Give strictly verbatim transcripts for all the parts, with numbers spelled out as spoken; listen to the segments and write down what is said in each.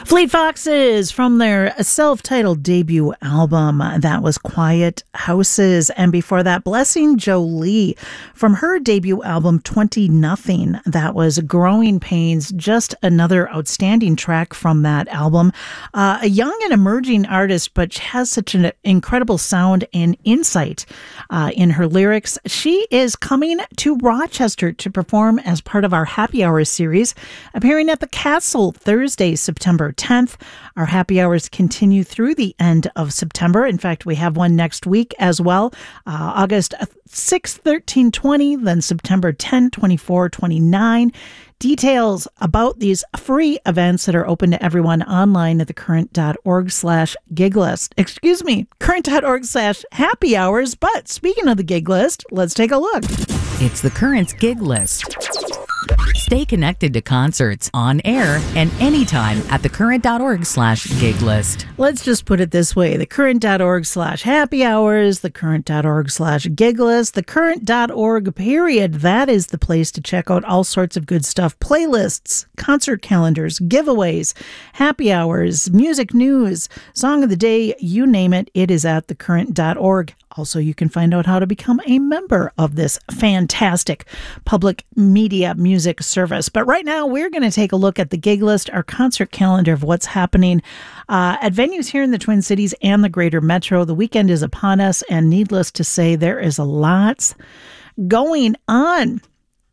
Fleet Foxes from their self-titled debut album, that was Quiet Houses. And before that, Blessing Jolie from her debut album twenty nothing, that was Growing Pains, just another outstanding track from that album. Uh, a young and emerging artist, but she has such an incredible sound and insight uh, in her lyrics. She is coming to Rochester to perform as part of our Happy Hour series, appearing at the Castle Thursday, September tenth. Our happy hours continue through the end of September. In fact, we have one next week as well. Uh, August sixth, thirteen, twenty, then September tenth, twenty-four, twenty-nine. Details about these free events that are open to everyone online at thecurrent.org slash gig list. Excuse me, current.org slash happy hours. But speaking of the gig list, let's take a look. It's the Current's gig list. Stay connected to concerts on air and anytime at thecurrent.org slash gig list. Let's just put it this way. Thecurrent.org slash happy hours, thecurrent.org slash gig list, thecurrent.org period. That is the place to check out all sorts of good stuff. Playlists, concert calendars, giveaways, happy hours, music news, song of the day, you name it. It is at thecurrent.org. Also, you can find out how to become a member of this fantastic public media music service. But right now, we're going to take a look at the gig list, our concert calendar of what's happening uh, at venues here in the Twin Cities and the greater metro. The weekend is upon us, and needless to say, there is a lot going on.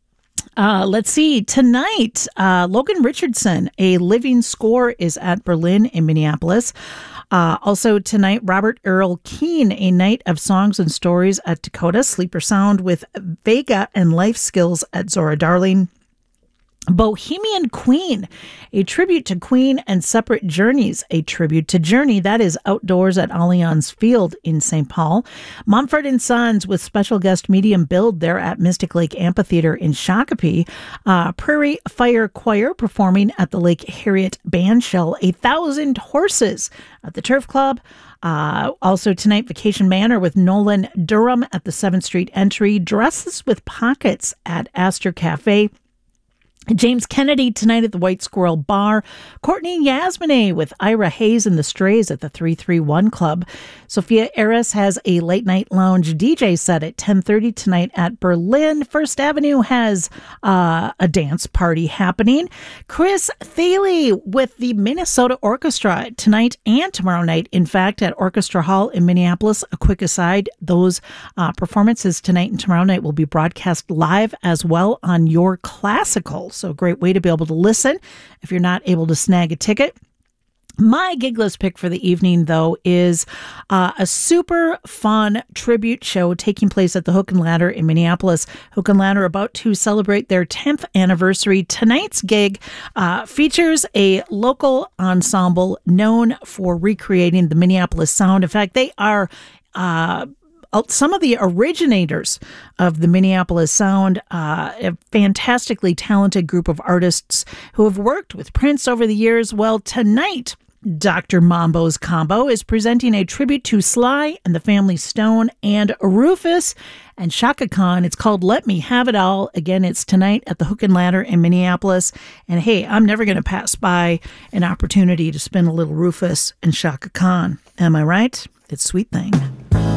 Uh, let's see. Tonight, uh, Logan Richardson, A Living Score, is at Berlin in Minneapolis. Uh, also tonight, Robert Earl Keen, A Night of Songs and Stories at Dakota. Sleeper Sound with Vega and Life Skills at Zora Darling. Bohemian Queen, a tribute to Queen and Separate Journeys, a tribute to Journey. That is outdoors at Allianz Field in Saint Paul. Mumford and Sons with special guest Medium Build there at Mystic Lake Amphitheater in Shakopee. Uh, Prairie Fire Choir performing at the Lake Harriet Bandshell. A Thousand Horses at the Turf Club. Uh, also tonight, Vacation Manor with Nolan Durham at the seventh Street Entry. Dresses with Pockets at Astor Cafe. James Kennedy tonight at the White Squirrel Bar. Courtney Yasmine with Ira Hayes and the Strays at the three three one Club. Sophia Eris has a late night lounge D J set at ten thirty tonight at Berlin. First Avenue has uh, a dance party happening. Chris Thiele with the Minnesota Orchestra tonight and tomorrow night, in fact, at Orchestra Hall in Minneapolis. A quick aside, those uh, performances tonight and tomorrow night will be broadcast live as well on Your Classical. So a great way to be able to listen if you're not able to snag a ticket. My gig list pick for the evening, though, is uh, a super fun tribute show taking place at the Hook and Ladder in Minneapolis. Hook and Ladder about to celebrate their tenth anniversary. Tonight's gig uh, features a local ensemble known for recreating the Minneapolis sound. In fact, they are uh, some of the originators of the Minneapolis sound, uh, a fantastically talented group of artists who have worked with Prince over the years. Well, tonight, Doctor Mambo's Combo is presenting a tribute to Sly and the Family Stone and Rufus and Chaka Khan. It's called Let Me Have It All. Again, it's tonight at the Hook and Ladder in Minneapolis. And hey, I'm never going to pass by an opportunity to spin a little Rufus and Chaka Khan. Am I right? It's Sweet Thing.